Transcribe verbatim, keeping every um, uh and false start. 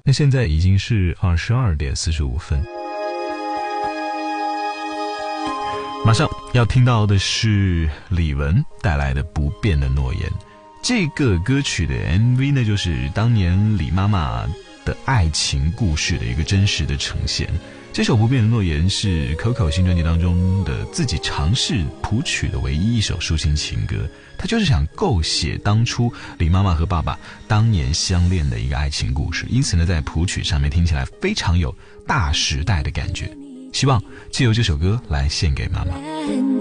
那现在已经是二十二点四十五分。马上要听到的是李玟带来的《不变的诺言》。这个歌曲的 M V 呢，就是当年李妈妈的爱情故事的一个真实的呈现。这首《不变的诺言》是 Coco 新专辑当中的自己尝试谱曲的唯一一首抒情情歌，他就是想构写当初李妈妈和爸爸当年相恋的一个爱情故事，因此呢，在谱曲上面听起来非常有大时代的感觉。希望借由这首歌来献给妈妈。